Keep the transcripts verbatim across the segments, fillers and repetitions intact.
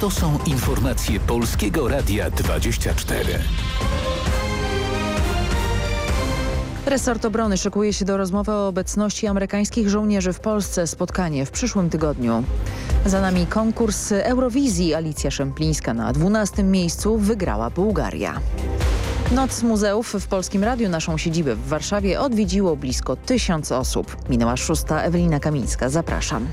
To są informacje Polskiego Radia dwadzieścia cztery. Resort Obrony szykuje się do rozmowy o obecności amerykańskich żołnierzy w Polsce. Spotkanie w przyszłym tygodniu. Za nami konkurs Eurowizji. Alicja Szemplińska na dwunastym miejscu, wygrała Bułgaria. Noc muzeów w Polskim Radiu. Naszą siedzibę w Warszawie odwiedziło blisko tysiąc osób. Minęła szósta. Ewelina Kamińska. Zapraszam.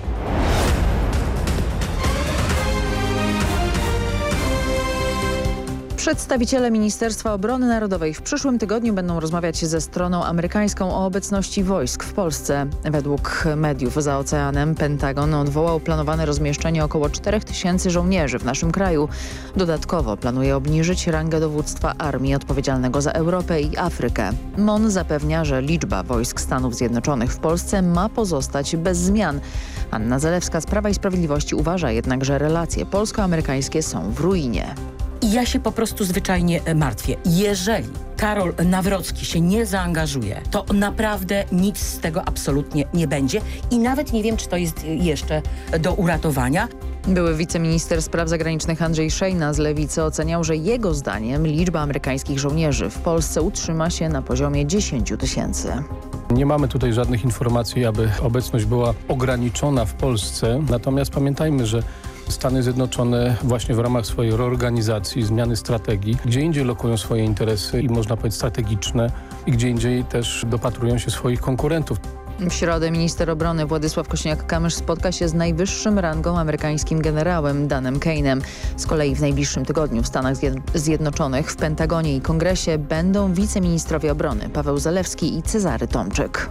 Przedstawiciele Ministerstwa Obrony Narodowej w przyszłym tygodniu będą rozmawiać ze stroną amerykańską o obecności wojsk w Polsce. Według mediów za oceanem Pentagon odwołał planowane rozmieszczenie około czterech tysięcy żołnierzy w naszym kraju. Dodatkowo planuje obniżyć rangę dowództwa armii odpowiedzialnego za Europę i Afrykę. M O N zapewnia, że liczba wojsk Stanów Zjednoczonych w Polsce ma pozostać bez zmian. Anna Zalewska z Prawa i Sprawiedliwości uważa jednak, że relacje polsko-amerykańskie są w ruinie. I ja się po prostu zwyczajnie martwię. Jeżeli Karol Nawrocki się nie zaangażuje, to naprawdę nic z tego absolutnie nie będzie. I nawet nie wiem, czy to jest jeszcze do uratowania. Były wiceminister spraw zagranicznych Andrzej Szejna z Lewicy oceniał, że jego zdaniem liczba amerykańskich żołnierzy w Polsce utrzyma się na poziomie dziesięciu tysięcy. Nie mamy tutaj żadnych informacji, aby obecność była ograniczona w Polsce. Natomiast pamiętajmy, że Stany Zjednoczone właśnie w ramach swojej reorganizacji, zmiany strategii, gdzie indziej lokują swoje interesy i można powiedzieć strategiczne i gdzie indziej też dopatrują się swoich konkurentów. W środę minister obrony Władysław Kosiniak-Kamysz spotka się z najwyższym rangą amerykańskim generałem Danem Kane'em. Z kolei w najbliższym tygodniu w Stanach Zjednoczonych w Pentagonie i Kongresie będą wiceministrowie obrony Paweł Zalewski i Cezary Tomczyk.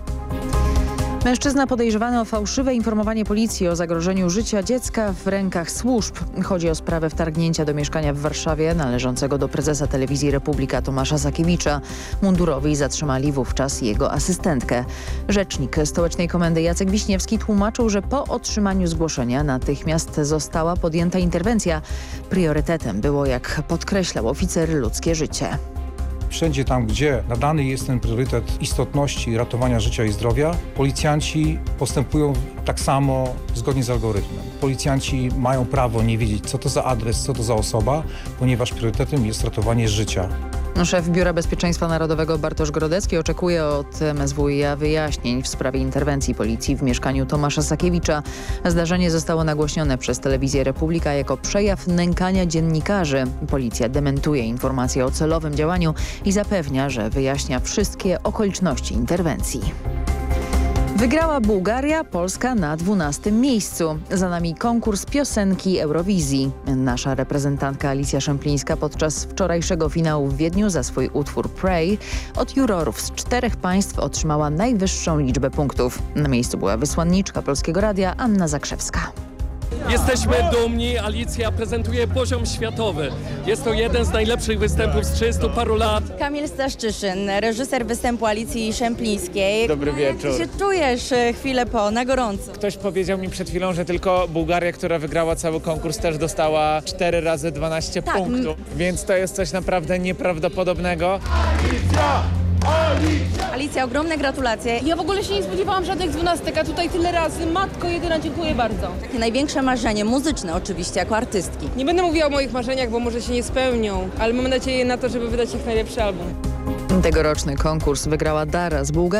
Mężczyzna podejrzewany o fałszywe informowanie policji o zagrożeniu życia dziecka w rękach służb. Chodzi o sprawę wtargnięcia do mieszkania w Warszawie należącego do prezesa Telewizji Republika Tomasza Sakiewicza. Mundurowi zatrzymali wówczas jego asystentkę. Rzecznik Stołecznej Komendy Jacek Wiśniewski tłumaczył, że po otrzymaniu zgłoszenia natychmiast została podjęta interwencja. Priorytetem było, jak podkreślał oficer, ludzkie życie. Wszędzie tam, gdzie nadany jest ten priorytet istotności ratowania życia i zdrowia, policjanci postępują tak samo zgodnie z algorytmem. Policjanci mają prawo nie wiedzieć, co to za adres, co to za osoba, ponieważ priorytetem jest ratowanie życia. Szef Biura Bezpieczeństwa Narodowego Bartosz Grodecki oczekuje od M S W i a wyjaśnień w sprawie interwencji policji w mieszkaniu Tomasza Sakiewicza. Zdarzenie zostało nagłośnione przez Telewizję Republika jako przejaw nękania dziennikarzy. Policja dementuje informacje o celowym działaniu i zapewnia, że wyjaśnia wszystkie okoliczności interwencji. Wygrała Bułgaria, Polska na dwunastym miejscu. Za nami konkurs piosenki Eurowizji. Nasza reprezentantka Alicja Szemplińska podczas wczorajszego finału w Wiedniu za swój utwór Pray od jurorów z czterech państw otrzymała najwyższą liczbę punktów. Na miejscu była wysłanniczka Polskiego Radia Anna Zakrzewska. Jesteśmy dumni, Alicja prezentuje poziom światowy. Jest to jeden z najlepszych występów z trzydziestu paru lat. Kamil Staszczyszyn, reżyser występu Alicji Szemplińskiej. Dobry wieczór. Jak ty się czujesz chwilę po, na gorąco? Ktoś powiedział mi przed chwilą, że tylko Bułgaria, która wygrała cały konkurs, też dostała cztery razy dwanaście tak. punktów. Więc to jest coś naprawdę nieprawdopodobnego. Alicja! Alicja! Alicja, ogromne gratulacje. Ja w ogóle się nie spodziewałam żadnych dwunastek, a tutaj tyle razy. Matko jedyna, dziękuję bardzo. Takie największe marzenie, muzyczne oczywiście, jako artystki. Nie będę mówiła o moich marzeniach, bo może się nie spełnią, ale mam nadzieję na to, żeby wydać ich najlepszy album. Tegoroczny konkurs wygrała Dara z Bułgarii.